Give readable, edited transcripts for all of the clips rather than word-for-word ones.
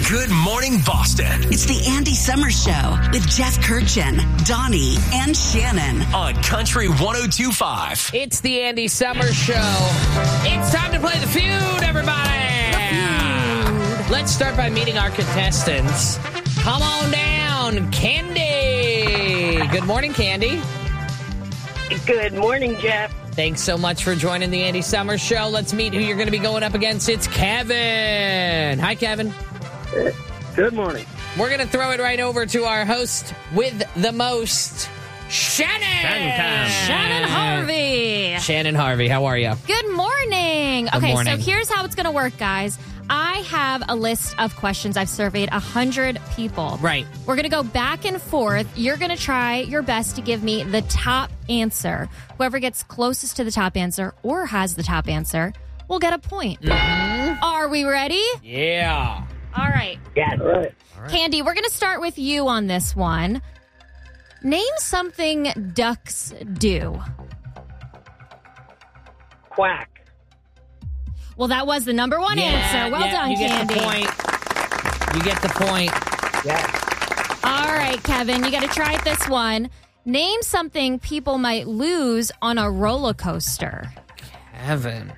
Good Morning Boston. It's the Andy Summers Show with Jeff Kirchin, Donnie, and Shannon. On Country 102.5. It's the Andy Summers Show. It's time to play the feud, everybody. The feud. Let's start by meeting our contestants. Come on down, Candy. Good morning, Candy. Good morning, Jeff. Thanks so much for joining the Andy Summers Show. Let's meet who you're going to be going up against. It's Kevin. Hi, Kevin. Good morning. We're going to throw it right over to our host with the most, Shannon. Shannon Harvey. Shannon Harvey, how are you? Good morning. Good morning. So here's how it's going to work, guys. I have a list of questions. I've surveyed 100 people. Right. We're going to go back and forth. You're going to try your best to give me the top answer. Whoever gets closest to the top answer or has the top answer will get a point. Mm-hmm. Are we ready? Yeah. All right. Yeah, all right. Candy, we're going to start with you on this one. Name something ducks do. Quack. Well, that was the number one answer. Well done, you Candy. Get the point. You get the point. Yeah. All right, Kevin, you got to try this one. Name something people might lose on a roller coaster. Kevin.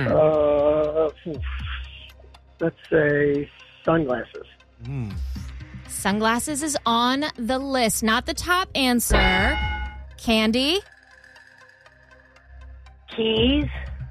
Let's say sunglasses. Sunglasses is on the list, not the top answer. Candy? Keys.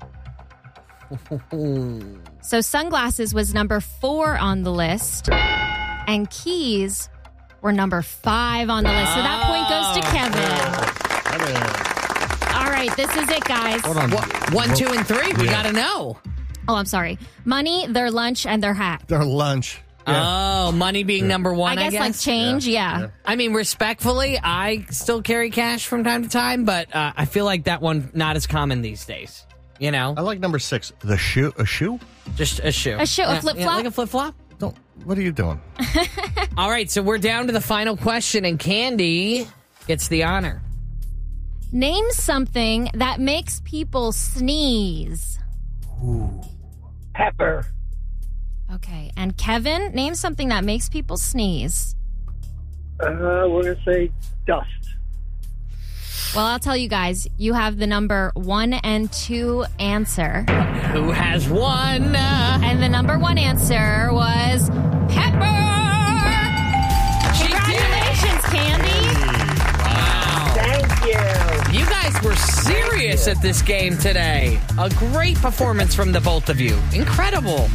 So sunglasses was number 4 on the list, and keys were number 5 on the list. So that point goes to Kevin. All right, this is it, guys. Hold on. 1, 2, and 3. We got to know. Oh, I'm sorry. Money, their lunch, and their hat. Their lunch. Oh, money being number 1, I guess. Like change, yeah. I mean, respectfully, I still carry cash from time to time, but I feel like that one not as common these days. You know? I like number 6. The shoe. A shoe? Just a shoe. A shoe, a flip-flop? Like a flip-flop? Don't. What are you doing? All right, so we're down to the final question, and Candy gets the honor. Name something that makes people sneeze. Pepper. Okay, and Kevin, name something that makes people sneeze. We're going to say dust. Well, I'll tell you guys, you have the number 1 and 2 answer. Who has won? And the number 1 answer was pepper! Congratulations, Candy! Wow. Thank you. You guys were serious at this game today. A great performance from the both of you. Incredible.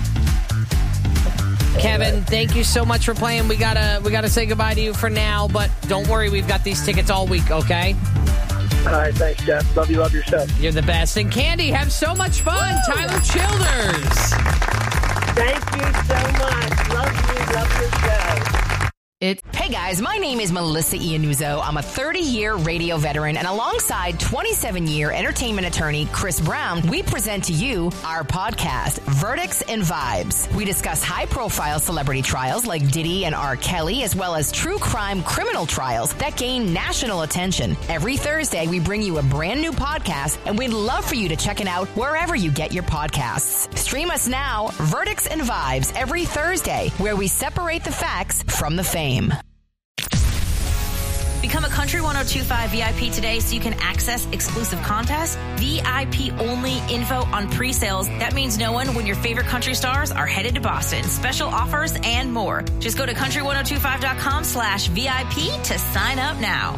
Kevin, thank you so much for playing. We gotta say goodbye to you for now, but don't worry, we've got these tickets all week, okay? All right, thanks, Jeff. Love you, love your show. You're the best. And Candy, have so much fun. Woo! Tyler Childers. Thank you so much. Love your show. Hey guys, my name is Melissa Iannuzzo. I'm a 30-year radio veteran, and alongside 27-year entertainment attorney Chris Brown, we present to you our podcast, Verdicts and Vibes. We discuss high-profile celebrity trials like Diddy and R. Kelly, as well as true crime criminal trials that gain national attention. Every Thursday, we bring you a brand new podcast, and we'd love for you to check it out wherever you get your podcasts. Stream us now, Verdicts and Vibes, every Thursday, where we separate the facts from the fame. Become a Country 102.5 VIP today so you can access exclusive contests, VIP only info on pre-sales. That means knowing when your favorite country stars are headed to Boston, special offers, and more. Just go to country1025.com/VIP to sign up now.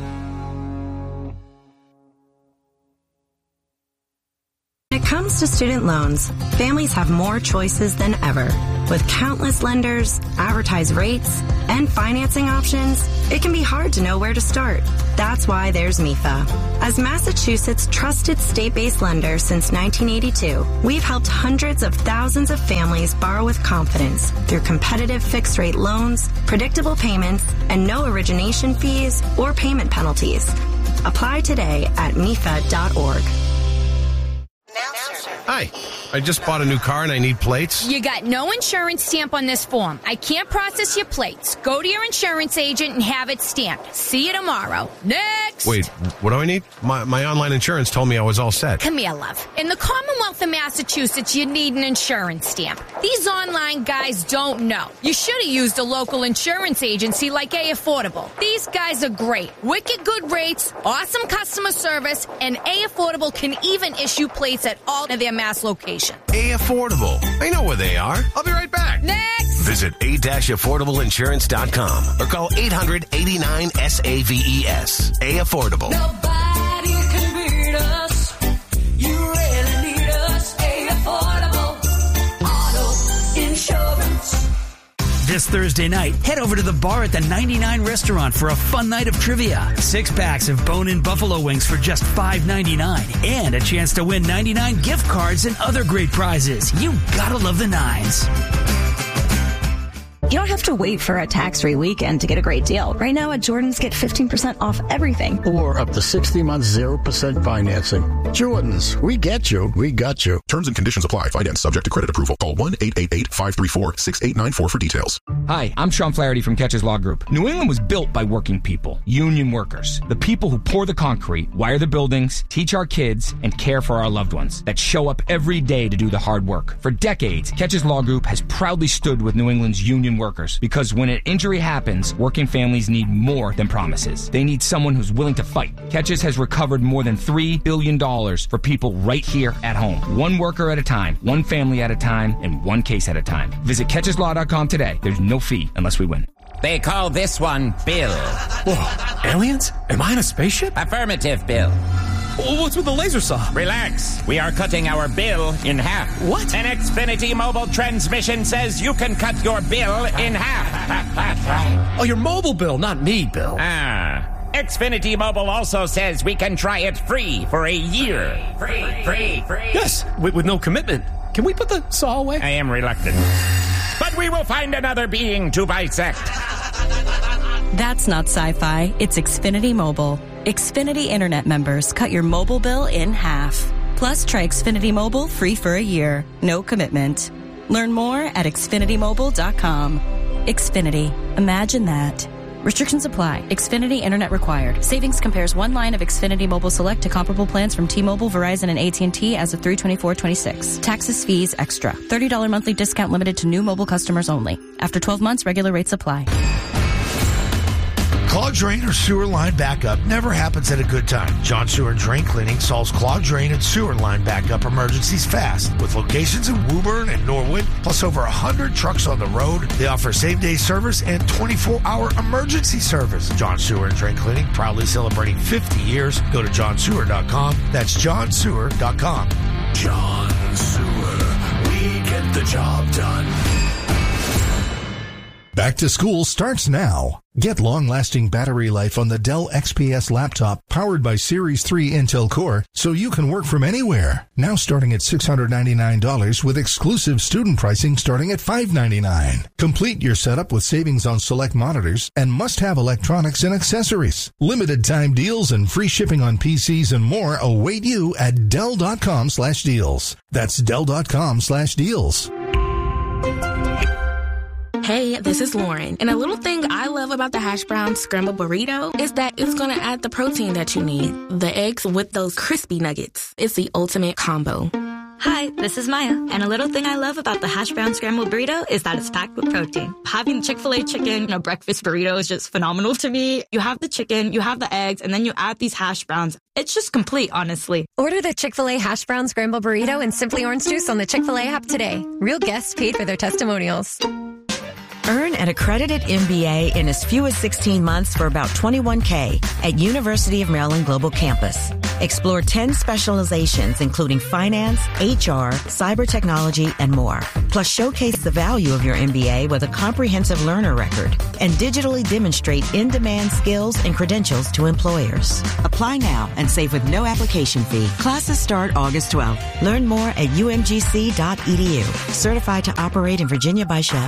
When it comes to student loans, families have more choices than ever. With countless lenders, advertised rates, and financing options, it can be hard to know where to start. That's why there's MIFA. As Massachusetts' trusted state-based lender since 1982, we've helped hundreds of thousands of families borrow with confidence through competitive fixed-rate loans, predictable payments, and no origination fees or payment penalties. Apply today at MIFA.org. Hi, I just bought a new car and I need plates. You got no insurance stamp on this form. I can't process your plates. Go to your insurance agent and have it stamped. See you tomorrow. Next! Wait, what do I need? My online insurance told me I was all set. Come here, love. In the Commonwealth of Massachusetts, you need an insurance stamp. These online guys don't know. You should have used a local insurance agency like A Affordable. These guys are great. Wicked good rates, awesome customer service, and A Affordable can even issue plates at all of their Mass locations. A Affordable. I know where they are. I'll be right back. Next! Visit a-affordableinsurance.com or call 800-89-SAVES. A Affordable. Nobody can beat us. You really need us. A Affordable Auto Insurance. This Thursday night, head over to the bar at the 99 Restaurant for a fun night of trivia. 6 packs of bone-in buffalo wings for just $5.99. And a chance to win 99 gift cards and other great prizes. You gotta love the Nines. You don't have to wait for a tax-free weekend to get a great deal. Right now at Jordan's, get 15% off everything. Or up to 60 months, 0% financing. Jordan's, we get you. We got you. Terms and conditions apply. Finance subject to credit approval. Call 1-888-534-6894 for details. Hi, I'm Sean Flaherty from Catches Law Group. New England was built by working people, union workers, the people who pour the concrete, wire the buildings, teach our kids, and care for our loved ones that show up every day to do the hard work. For decades, Catches Law Group has proudly stood with New England's union workers because when an injury happens, working families need more than promises. They need someone who's willing to fight. Catches has recovered more than $3 billion for people right here at home. One worker at a time, one family at a time, and one case at a time. Visit catcheslaw.com today. There's no fee unless we win. They call this one Bill. Whoa, aliens? Am I in a spaceship? Affirmative, Bill. What's with the laser saw? Relax. We are cutting our bill in half. What? An Xfinity mobile transmission says you can cut your bill in half. Oh, your mobile bill, not me, Bill. Xfinity Mobile also says we can try it free for a year. Free. Yes, with no commitment. Can we put the saw away? I am reluctant. But we will find another being to bisect. That's not sci-fi. It's Xfinity Mobile. Xfinity Internet members cut your mobile bill in half. Plus, try Xfinity Mobile free for a year. No commitment. Learn more at xfinitymobile.com. Xfinity. Imagine that. Restrictions apply. Xfinity Internet required. Savings compares one line of Xfinity Mobile Select to comparable plans from T-Mobile, Verizon, and AT&T as of 3/24/26. Taxes, fees, extra. $30 monthly discount limited to new mobile customers only. After 12 months, regular rates apply. Clogged drain or sewer line backup never happens at a good time. John Sewer Drain Cleaning solves clogged drain and sewer line backup emergencies fast. With locations in Woburn and Norwood, plus over 100 trucks on the road, they offer same-day service and 24-hour emergency service. John Sewer Drain Cleaning, proudly celebrating 50 years. Go to johnsewer.com. That's johnsewer.com. John Sewer. We get the job done. Back to school starts now. Get long-lasting battery life on the Dell XPS laptop powered by Series 3 Intel Core so you can work from anywhere. Now starting at $699 with exclusive student pricing starting at $599. Complete your setup with savings on select monitors and must-have electronics and accessories. Limited time deals and free shipping on PCs and more await you at Dell.com/deals. That's Dell.com/deals. Hey, this is Lauren, and a little thing I love about the hash brown scrambled burrito is that it's going to add the protein that you need. The eggs with those crispy nuggets. It's the ultimate combo. Hi, this is Maya, and a little thing I love about the hash brown scrambled burrito is that it's packed with protein. Having Chick-fil-A chicken in a breakfast burrito is just phenomenal to me. You have the chicken, you have the eggs, and then you add these hash browns. It's just complete, honestly. Order the Chick-fil-A hash brown scrambled burrito and Simply Orange Juice on the Chick-fil-A app today. Real guests paid for their testimonials. Earn an accredited MBA in as few as 16 months for about $21K at University of Maryland Global Campus. Explore 10 specializations, including finance, HR, cyber technology, and more. Plus, showcase the value of your MBA with a comprehensive learner record and digitally demonstrate in-demand skills and credentials to employers. Apply now and save with no application fee. Classes start August 12th. Learn more at umgc.edu. Certified to operate in Virginia by Chev.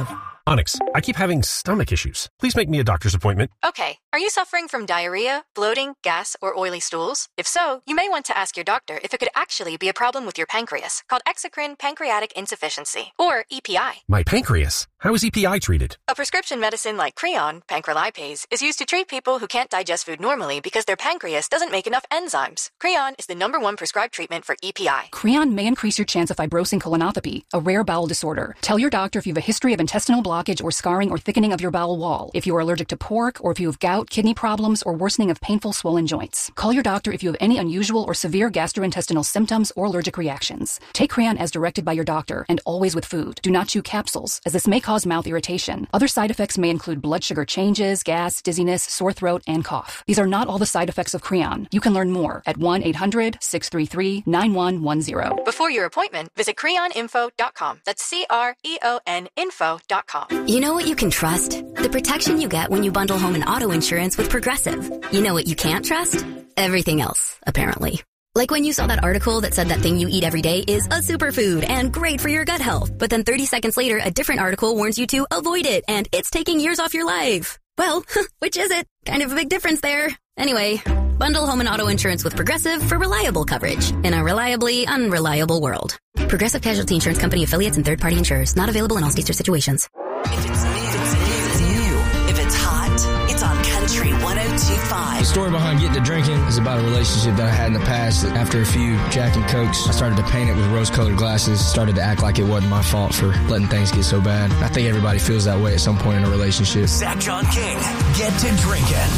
Onyx, I keep having stomach issues. Please make me a doctor's appointment. Okay, are you suffering from diarrhea, bloating, gas, or oily stools? If so, you may want to ask your doctor if it could actually be a problem with your pancreas, called exocrine pancreatic insufficiency, or EPI. My pancreas? How is EPI treated? A prescription medicine like Creon, pancrelipase, is used to treat people who can't digest food normally because their pancreas doesn't make enough enzymes. Creon is the #1 prescribed treatment for EPI. Creon may increase your chance of fibrosing colonopathy, a rare bowel disorder. Tell your doctor if you have a history of intestinal blockage or scarring or thickening of your bowel wall, if you are allergic to pork, or if you have gout, kidney problems, or worsening of painful swollen joints. Call your doctor if you have any unusual or severe gastrointestinal symptoms or allergic reactions. Take Creon as directed by your doctor, and always with food. Do not chew capsules, as this may cause mouth irritation. Other side effects may include blood sugar changes, gas, dizziness, sore throat, and cough. These are not all the side effects of Creon. You can learn more at 1-800-633-9110. Before your appointment, visit creoninfo.com. That's CREON info.com. You know what you can trust? The protection you get when you bundle home and auto insurance with Progressive. You know what you can't trust? Everything else, apparently. Like when you saw that article that said that thing you eat every day is a superfood and great for your gut health. But then 30 seconds later, a different article warns you to avoid it and it's taking years off your life. Well, which is it? Kind of a big difference there. Anyway, bundle home and auto insurance with Progressive for reliable coverage in a reliably unreliable world. Progressive Casualty Insurance Company affiliates and third-party insurers. Not available in all states or situations. If it's new, if it's hot, it's on Country 102.5. The story behind Getting to Drinking is about a relationship that I had in the past. That after a few Jack and Cokes, I started to paint it with rose-colored glasses, started to act like it wasn't my fault for letting things get so bad. I think everybody feels that way at some point in a relationship. Zach John King, Get to Drinking.